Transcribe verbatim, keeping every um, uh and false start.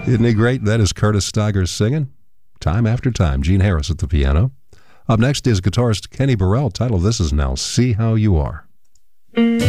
Isn't he great? That is Curtis Stigers singing time after time. Gene Harris at the piano. Up next is guitarist Kenny Burrell. Title of this is Now See How You Are.